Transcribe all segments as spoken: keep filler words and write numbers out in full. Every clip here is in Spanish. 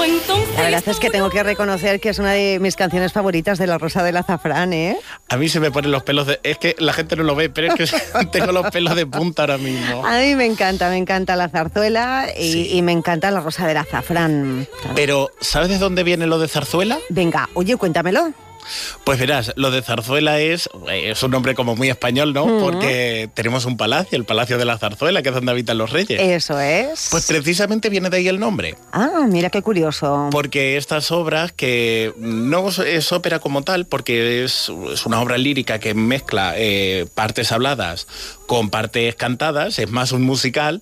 entonces... La verdad es que tengo que reconocer que es una de mis canciones favoritas de La Rosa del Azafrán, ¿eh? A mí se me ponen los pelos de... Es que la gente no lo ve, pero es que tengo los pelos de punta ahora mismo. A mí me encanta, me encanta la zarzuela y, Sí. y me encanta La Rosa del Azafrán. Pero, ¿sabes de dónde viene lo de zarzuela? Venga, oye, cuéntamelo. Pues verás, lo de zarzuela es, es un nombre como muy español, ¿no? Mm. Porque tenemos un palacio, el Palacio de la Zarzuela, que es donde habitan los reyes. Eso es. Pues precisamente viene de ahí el nombre. Ah, mira qué curioso. Porque estas obras, que no es ópera como tal, porque es, es una obra lírica que mezcla eh, partes habladas con partes cantadas, es más un musical,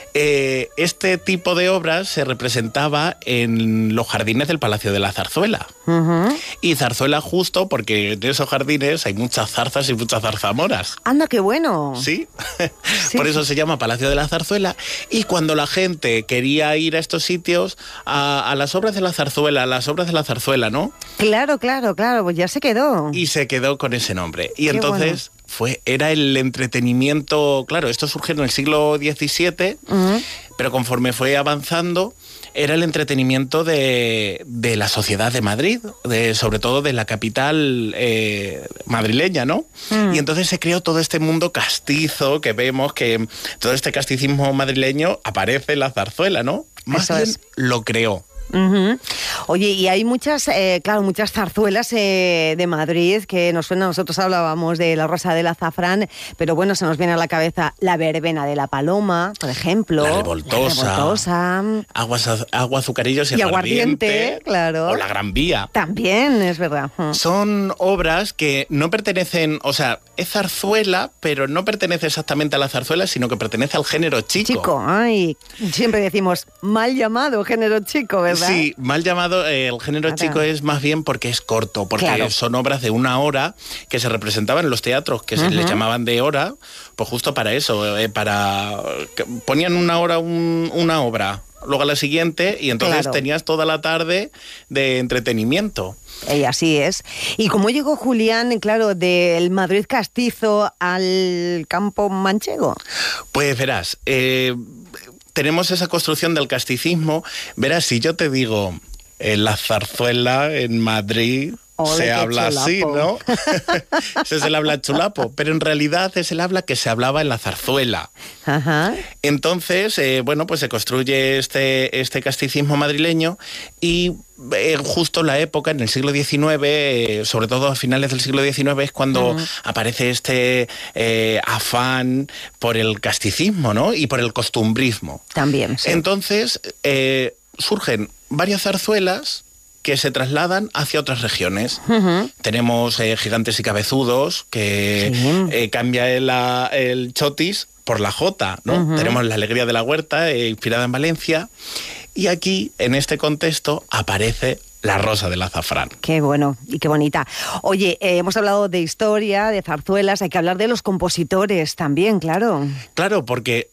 eh, este tipo de obras se representaba en los jardines del Palacio de la Zarzuela. Uh-huh. Y zarzuela justo porque en esos jardines hay muchas zarzas y muchas zarzamoras. Anda, qué bueno. ¿Sí? Sí, Por eso sí. se llama Palacio de la Zarzuela. Y cuando la gente quería ir a estos sitios, a, a las obras de la zarzuela, a las obras de la zarzuela, ¿no? Claro, claro, claro, pues ya se quedó. Y se quedó con ese nombre. Y Qué entonces fue, era el entretenimiento, claro, esto surgió en el siglo diecisiete, Uh-huh. pero conforme fue avanzando, era el entretenimiento de, de la sociedad de Madrid, de, sobre todo de la capital eh, madrileña, ¿no? Mm. Y entonces se creó todo este mundo castizo que vemos, que todo este casticismo madrileño aparece en la zarzuela, ¿no? Más Eso bien es. lo creó. Uh-huh. Oye, y hay muchas, eh, claro, muchas zarzuelas eh, de Madrid que nos suenan. Nosotros hablábamos de La Rosa del Azafrán, pero bueno, se nos viene a la cabeza La Verbena de la Paloma, por ejemplo. La Revoltosa. La Revoltosa. Aguas, az- agua, azucarillos y, Y aguardiente, claro. O La Gran Vía. También, es verdad. Uh. Son obras que no pertenecen, o sea, es zarzuela, pero no pertenece exactamente a la zarzuela, sino que pertenece al género chico. Chico, ay, siempre decimos mal llamado género chico, ¿verdad? Sí, mal llamado, eh, el género Claro. chico es más bien porque es corto, porque Claro. son obras de una hora que se representaban en los teatros, que se Ujú. les llamaban de hora, pues justo para eso, eh, para que ponían una hora un- una obra, luego a la siguiente, y entonces Claro. tenías toda la tarde de entretenimiento. Y así es. ¿Y cómo llegó Julián, claro, del Madrid castizo al campo manchego? Pues verás, eh, tenemos esa construcción del casticismo. Verás, si yo te digo en la zarzuela en Madrid, Ole, se qué habla así, chulapo. ¿no? Ese es el habla chulapo, pero en realidad es el habla que se hablaba en la zarzuela. Ajá. Entonces, eh, bueno, pues se construye este, este casticismo madrileño y eh, justo la época, en el siglo diecinueve, eh, sobre todo a finales del siglo diecinueve, es cuando Ujú. aparece este eh, afán por el casticismo, ¿no? Y por el costumbrismo. También, sí. Entonces, eh, surgen varias zarzuelas que se trasladan hacia otras regiones. Ujú. Tenemos eh, Gigantes y Cabezudos, que Sí. eh, cambia el, la- el chotis por la jota, ¿no? Ujú. Tenemos La Alegría de la Huerta, eh, inspirada en Valencia, y aquí, en este contexto, aparece La Rosa del Azafrán. Qué bueno y qué bonita. Oye, eh, hemos hablado de historia, de zarzuelas, hay que hablar de los compositores también, claro. Claro, porque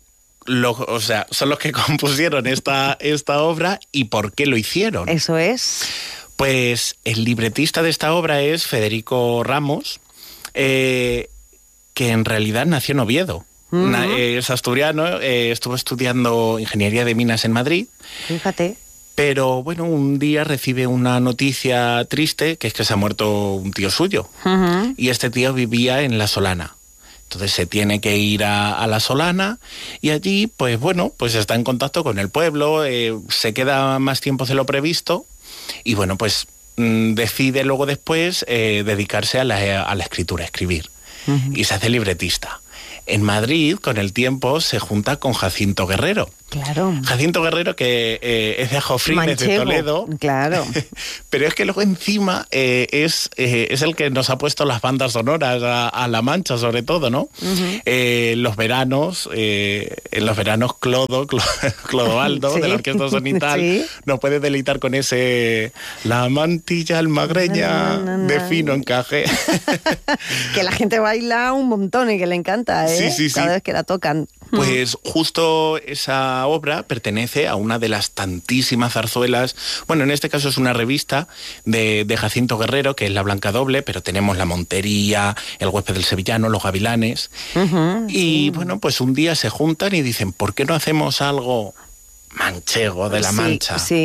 lo- o sea, son los que compusieron esta, esta obra y por qué lo hicieron. Eso es. Pues el libretista de esta obra es Federico Ramos, eh, que en realidad nació en Oviedo. Ujú. Na- eh, es asturiano, eh, estuvo estudiando Ingeniería de Minas en Madrid, Fíjate. pero bueno, un día recibe una noticia triste, que es que se ha muerto un tío suyo, Ujú. y este tío vivía en La Solana. Entonces se tiene que ir a, a La Solana y allí, pues bueno, pues está en contacto con el pueblo, eh, se queda más tiempo de lo previsto y bueno, pues mm, decide luego después eh, dedicarse a la, a la escritura, a escribir. Ujú. Y se hace libretista. En Madrid, con el tiempo, se junta con Jacinto Guerrero. Claro. Jacinto Guerrero, que eh, es de Ajofrín, es de Manchego, Toledo. claro. Pero es que luego encima eh, es, eh, es el que nos ha puesto las bandas sonoras a, a La Mancha, sobre todo, ¿no? Ujú. Eh, los veranos, eh, en los veranos Clodo, Clo- Clodoaldo, Sí. de la Orquesta Sonital, Sí. nos puede deleitar con ese La mantilla almagreña Na, na, na, de na. fino encaje. Que la gente baila un montón y que le encanta, ¿eh? Sí, sí, sí. Cada vez que la tocan. Pues justo esa obra pertenece a una de las tantísimas zarzuelas, bueno, en este caso es una revista de, de Jacinto Guerrero, que es La Blanca Doble, pero tenemos La Montería, El Huésped del Sevillano, Los Gavilanes, Ujú, y sí. bueno, pues un día se juntan y dicen, ¿por qué no hacemos algo manchego de La Sí, Mancha? Sí.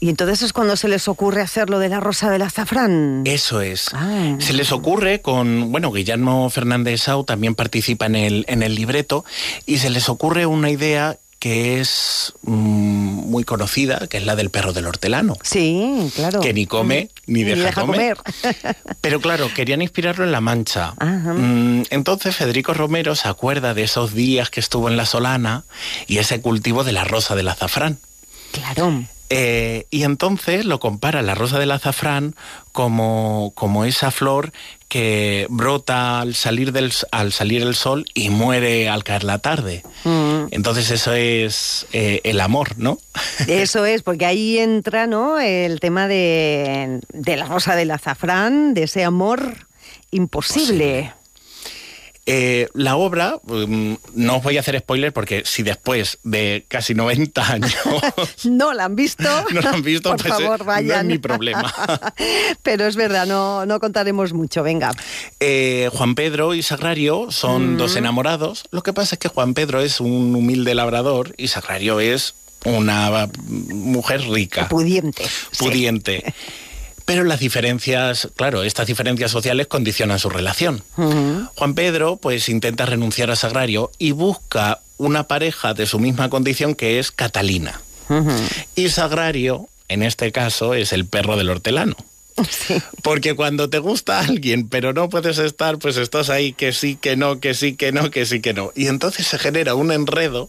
Y entonces es cuando se les ocurre hacer lo de la rosa del azafrán. Eso es. Ah. Se les ocurre con, bueno, Guillermo Fernández Sau también participa en el, en el libreto, y se les ocurre una idea que es mmm, muy conocida, que es la del perro del hortelano. Sí, claro. Que ni come ni deja, ni deja comer. comer. Pero claro, querían inspirarlo en La Mancha. Ajá. Mm, entonces Federico Romero se acuerda de esos días que estuvo en La Solana y ese cultivo de la rosa del azafrán. Claro. Eh, y entonces lo compara la rosa del azafrán como, como esa flor que brota al salir, del, al salir el sol y muere al caer la tarde. Mm. Entonces eso es eh, el amor, ¿no? Eso es, porque ahí entra, ¿no?, el tema de, de la rosa del azafrán, de ese amor imposible. Posible. Eh, la obra, um, no os voy a hacer spoiler porque si después de casi noventa años no la han visto, no la han visto, por pues favor, vayan. No es mi problema. Pero es verdad, no, no contaremos mucho, venga. Eh, Juan Pedro y Sagrario son mm. dos enamorados. Lo que pasa es que Juan Pedro es un humilde labrador y Sagrario es una mujer rica. Pudiente. Pudiente. Sí. Pero las diferencias, claro, estas diferencias sociales condicionan su relación. Uh-huh. Juan Pedro, pues, intenta renunciar a Sagrario y busca una pareja de su misma condición, que es Catalina. Uh-huh. Y Sagrario, en este caso, es el perro del hortelano. Sí. Porque cuando te gusta alguien, pero no puedes estar, pues estás ahí que sí, que no, que sí, que no, que sí, que no. Y entonces se genera un enredo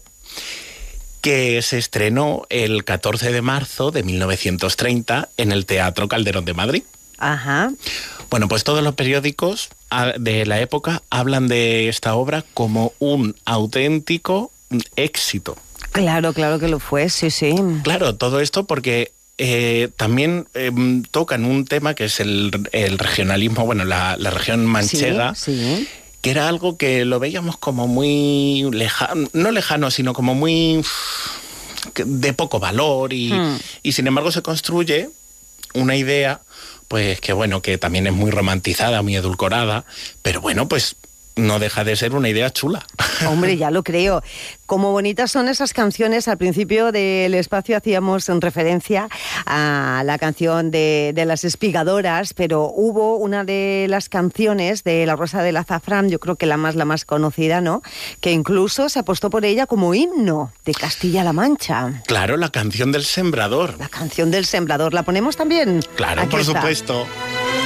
que se estrenó el catorce de marzo de mil novecientos treinta en el Teatro Calderón de Madrid. Ajá. Bueno, pues todos los periódicos de la época hablan de esta obra como un auténtico éxito. Claro, claro que lo fue, sí, sí. Claro, todo esto porque eh, también eh, tocan un tema que es el, el regionalismo, bueno, la, la región manchega. Sí, sí. Que era algo que lo veíamos como muy lejano, no lejano, sino como muy de poco valor y, hmm. y sin embargo se construye una idea, pues que bueno, que también es muy romantizada, muy edulcorada, pero bueno, pues no deja de ser una idea chula. Hombre, ya lo creo. Como bonitas son esas canciones. Al principio del espacio hacíamos referencia a la canción de, de las espigadoras, pero hubo una de las canciones de La Rosa del Azafrán, yo creo que la más, la más conocida, ¿no?, que incluso se apostó por ella como himno de Castilla-La Mancha. Claro, la canción del sembrador. La canción del sembrador. ¿La ponemos también? Claro, Aquí por está. supuesto.